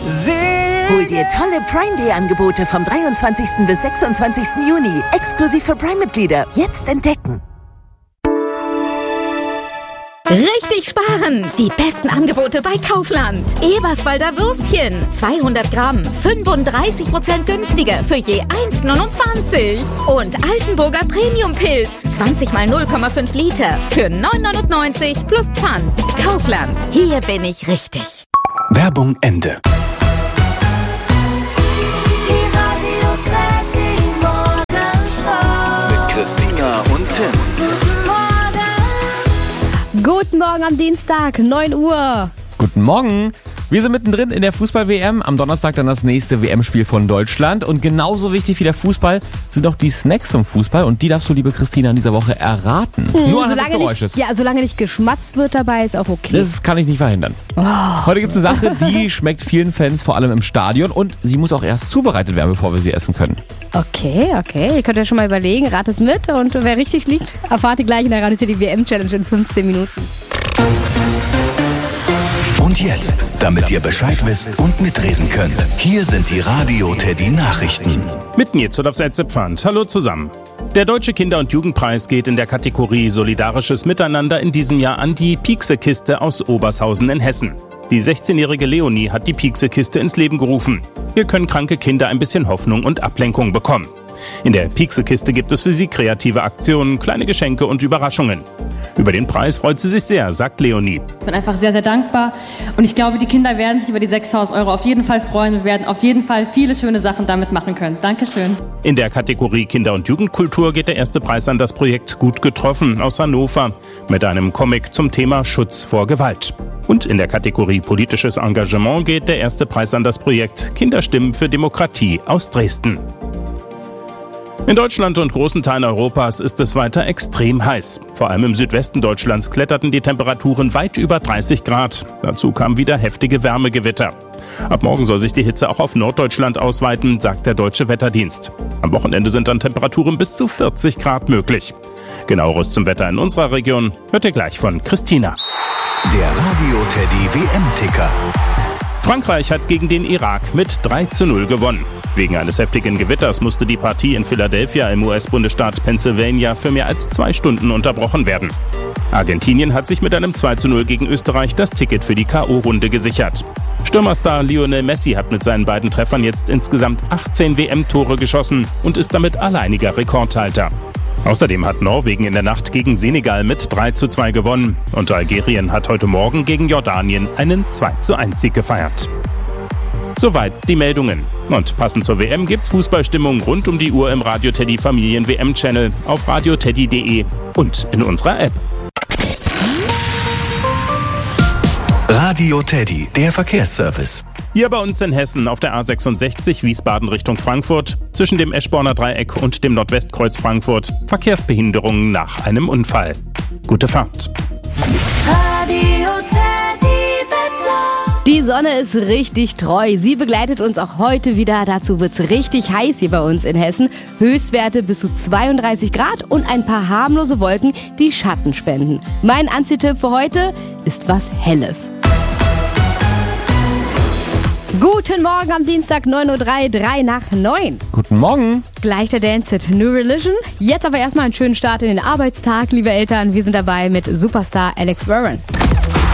Hol dir tolle Prime Day Angebote vom 23. bis 26. Juni. Exklusiv für Prime-Mitglieder. Jetzt entdecken. Richtig sparen! Die besten Angebote bei Kaufland. Eberswalder Würstchen, 200 Gramm, 35% günstiger für je 1,29. Und Altenburger Premium-Pilz, 20 mal 0,5 Liter für 9,99 plus Pfand. Kaufland, hier bin ich richtig. Werbung Ende. Mit Christina und Tim. Guten Morgen am Dienstag, 9 Uhr. Guten Morgen. Wir sind mittendrin in der Fußball-WM. Am Donnerstag dann das nächste WM-Spiel von Deutschland. Und genauso wichtig wie der Fußball sind auch die Snacks zum Fußball. Und die darfst du, liebe Christina, in dieser Woche erraten. Nur anhand des Geräusches. Solange nicht geschmatzt wird dabei, ist auch okay. Das kann ich nicht verhindern. Heute gibt es eine Sache, die schmeckt vielen Fans, vor allem im Stadion. Und sie muss auch erst zubereitet werden, bevor wir sie essen können. Okay. Ihr könnt ja schon mal überlegen, ratet mit. Und wer richtig liegt, erfahrt ihr gleich in der Radio Teddy WM-Challenge in 15 Minuten. Und jetzt, damit ihr Bescheid wisst und mitreden könnt, hier sind die Radio Teddy Nachrichten. Mit Nils auf Setzepfand. Hallo zusammen. Der Deutsche Kinder- und Jugendpreis geht in der Kategorie Solidarisches Miteinander in diesem Jahr an die Piekse-Kiste aus Obershausen in Hessen. Die 16-jährige Leonie hat die Piekse-Kiste ins Leben gerufen. Hier können kranke Kinder ein bisschen Hoffnung und Ablenkung bekommen. In der Piekse-Kiste gibt es für sie kreative Aktionen, kleine Geschenke und Überraschungen. Über den Preis freut sie sich sehr, sagt Leonie. Ich bin einfach sehr, sehr dankbar und ich glaube, die Kinder werden sich über die 6.000 € auf jeden Fall freuen und werden auf jeden Fall viele schöne Sachen damit machen können. Dankeschön. In der Kategorie Kinder- und Jugendkultur geht der erste Preis an das Projekt Gut getroffen aus Hannover mit einem Comic zum Thema Schutz vor Gewalt. Und in der Kategorie Politisches Engagement geht der erste Preis an das Projekt Kinderstimmen für Demokratie aus Dresden. In Deutschland und großen Teilen Europas ist es weiter extrem heiß. Vor allem im Südwesten Deutschlands kletterten die Temperaturen weit über 30 Grad. Dazu kamen wieder heftige Wärmegewitter. Ab morgen soll sich die Hitze auch auf Norddeutschland ausweiten, sagt der Deutsche Wetterdienst. Am Wochenende sind dann Temperaturen bis zu 40 Grad möglich. Genaueres zum Wetter in unserer Region hört ihr gleich von Christina. Der Radio Teddy WM-Ticker. Frankreich hat gegen den Irak mit 3:0 gewonnen. Wegen eines heftigen Gewitters musste die Partie in Philadelphia im US-Bundesstaat Pennsylvania für mehr als 2 Stunden unterbrochen werden. Argentinien hat sich mit einem 2:0 gegen Österreich das Ticket für die K.O.-Runde gesichert. Stürmerstar Lionel Messi hat mit seinen beiden Treffern jetzt insgesamt 18 WM-Tore geschossen und ist damit alleiniger Rekordhalter. Außerdem hat Norwegen in der Nacht gegen Senegal mit 3:2 gewonnen und Algerien hat heute Morgen gegen Jordanien einen 2:1 gefeiert. Soweit die Meldungen. Und passend zur WM gibt's Fußballstimmung rund um die Uhr im Radio Teddy Familien WM-Channel auf radioteddy.de und in unserer App. Radio Teddy, der Verkehrsservice. Hier bei uns in Hessen auf der A66 Wiesbaden Richtung Frankfurt zwischen dem Eschborner Dreieck und dem Nordwestkreuz Frankfurt Verkehrsbehinderungen nach einem Unfall. Gute Fahrt. Radio Teddy Wetter. Die Sonne ist richtig treu. Sie begleitet uns auch heute wieder. Dazu wird's richtig heiß hier bei uns in Hessen. Höchstwerte bis zu 32 Grad und ein paar harmlose Wolken, die Schatten spenden. Mein Anziehtipp für heute ist was Helles. Guten Morgen am Dienstag, 9:03 Uhr, 3 nach 9. Guten Morgen. Gleich der Dance-Hit New Religion. Jetzt aber erstmal einen schönen Start in den Arbeitstag, liebe Eltern. Wir sind dabei mit Superstar Alex Warren.